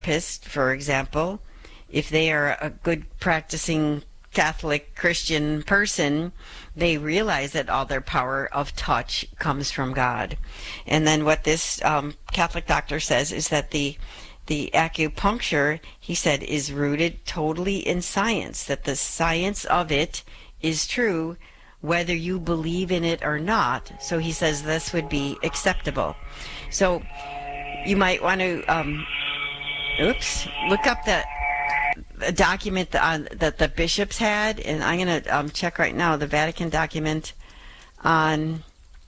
therapist, for example, if they are a good practicing Catholic Christian person, they realize that all their power of touch comes from God. And then what this Catholic doctor says is that the acupuncture, he said, is rooted totally in science, that the science of it is true whether you believe in it or not. So he says this would be acceptable. So you might want to look up a document that the bishops had, and I'm going to check right now the Vatican document on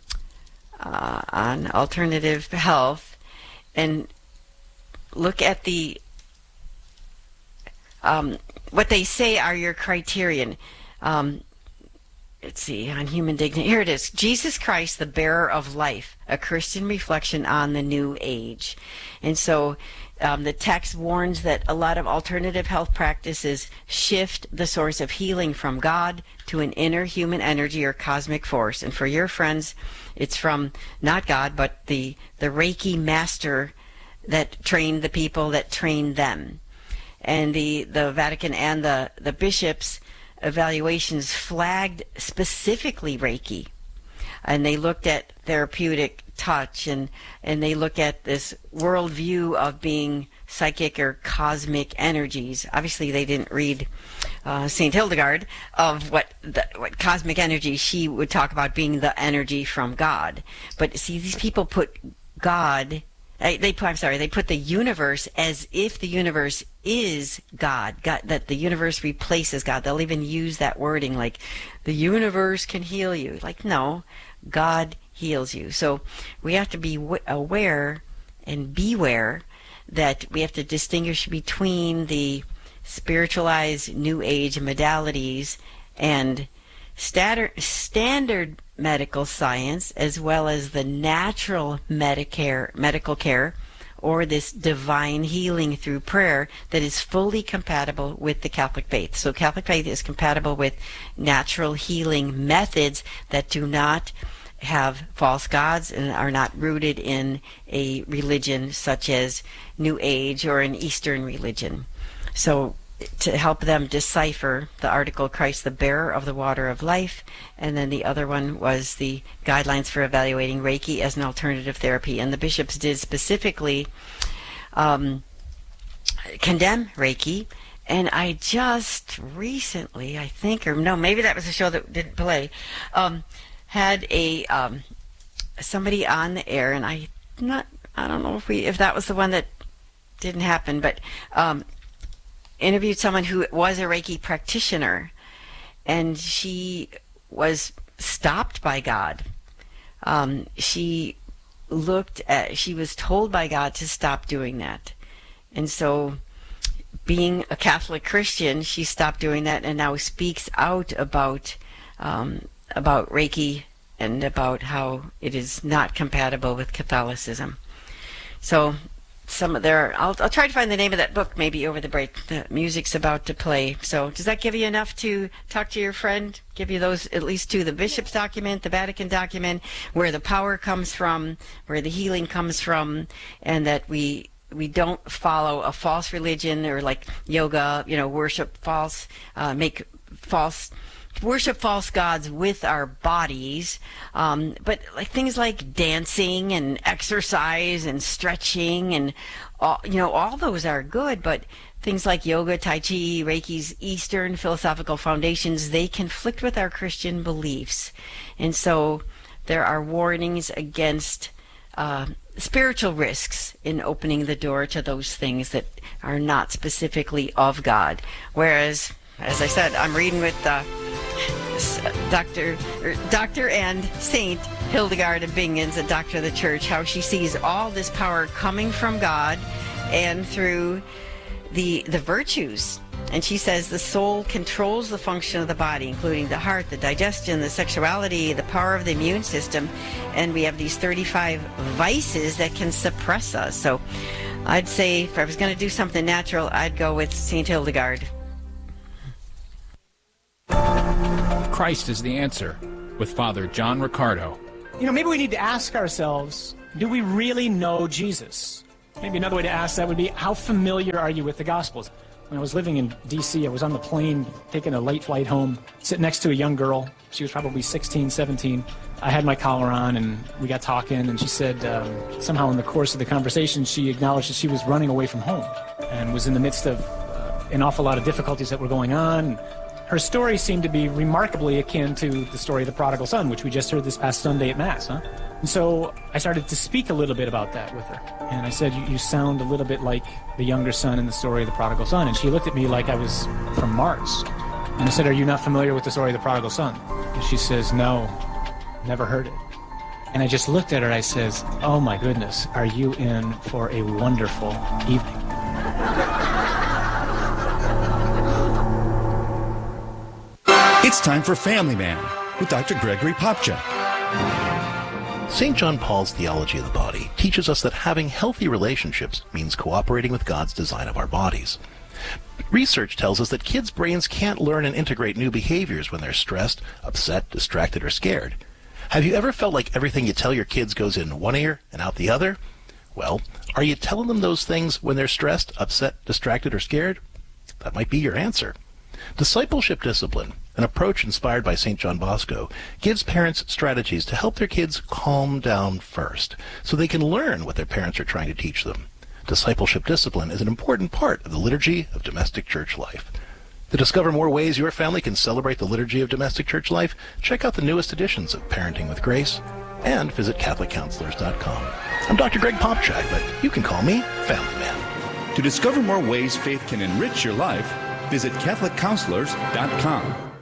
alternative health, and look at the what they say are your criterion. Let's see, on human dignity. Here it is. Jesus Christ, the bearer of life, a Christian reflection on the new age. And so the text warns that a lot of alternative health practices shift the source of healing from God to an inner human energy or cosmic force. And for your friends, it's from not God, but the Reiki master that trained the people that trained them. And the Vatican and the bishops' evaluations flagged specifically Reiki. And they looked at therapeutic touch, and they look at this worldview of being psychic or cosmic energies. Obviously, they didn't read St. Hildegard of what cosmic energy. She would talk about being the energy from God. But see, these people put God. They put the universe as if the universe is God, that the universe replaces God. They'll even use that wording like, the universe can heal you. Like, no, God heals you. So we have to be aware and beware that we have to distinguish between the spiritualized New Age modalities and standard medical science, as well as the natural medical care, or this divine healing through prayer that is fully compatible with the Catholic faith. So Catholic faith is compatible with natural healing methods that do not have false gods and are not rooted in a religion such as New Age or an Eastern religion. So to help them decipher the article, Christ the bearer of the water of life, and then the other one was the guidelines for evaluating Reiki as an alternative therapy. And the bishops did specifically condemn Reiki. And I just recently, I think, or no, maybe that was a show that didn't play, had a somebody on the air, and I don't know if that was the one that didn't happen, but interviewed someone who was a Reiki practitioner, and she was stopped by God. She was told by God to stop doing that. And so, being a Catholic Christian, she stopped doing that and now speaks out about Reiki and about how it is not compatible with Catholicism. So I'll try to find the name of that book maybe over the break. The music's about to play. So does that give you enough to talk to your friend? Give you those at least two, the bishop's document, the Vatican document, where the power comes from, where the healing comes from, and that we don't follow a false religion or like yoga, worship false gods with our bodies, but like things like dancing and exercise and stretching and all those are good, but things like yoga, tai chi, Reiki's Eastern philosophical foundations, they conflict with our Christian beliefs. And so there are warnings against spiritual risks in opening the door to those things that are not specifically of God. Whereas, as I said, I'm reading with Dr. and Saint Hildegard of Bingen, a doctor of the church, how she sees all this power coming from God and through the virtues. And she says the soul controls the function of the body, including the heart, the digestion, the sexuality, the power of the immune system, and we have these 35 vices that can suppress us. So I'd say if I was going to do something natural, I'd go with Saint Hildegard. Christ is the answer, with Father John Riccardo. Maybe we need to ask ourselves, do we really know Jesus? Maybe another way to ask that would be, how familiar are you with the Gospels? When I was living in D.C., I was on the plane taking a late flight home, sitting next to a young girl. She was probably 16, 17. I had my collar on, and we got talking, and she said somehow in the course of the conversation, she acknowledged that she was running away from home and was in the midst of an awful lot of difficulties that were going on. Her story seemed to be remarkably akin to the story of the prodigal son, which we just heard this past Sunday at Mass, huh? And so I started to speak a little bit about that with her. And I said, you sound a little bit like the younger son in the story of the prodigal son. And she looked at me like I was from Mars. And I said, are you not familiar with the story of the prodigal son? And she says, no, never heard it. And I just looked at her and I says, oh my goodness, are you in for a wonderful evening? It's time for Family Man with Dr. Gregory Popcak. St. John Paul's theology of the body teaches us that having healthy relationships means cooperating with God's design of our bodies. Research tells us that kids' brains can't learn and integrate new behaviors when they're stressed, upset, distracted, or scared. Have you ever felt like everything you tell your kids goes in one ear and out the other? Well, are you telling them those things when they're stressed, upset, distracted, or scared? That might be your answer. Discipleship discipline, an approach inspired by St. John Bosco, gives parents strategies to help their kids calm down first, so they can learn what their parents are trying to teach them. Discipleship discipline is an important part of the liturgy of domestic church life. To discover more ways your family can celebrate the liturgy of domestic church life, check out the newest editions of Parenting with Grace and visit CatholicCounselors.com. I'm Dr. Greg Popcak, but you can call me Family Man. To discover more ways faith can enrich your life, visit CatholicCounselors.com.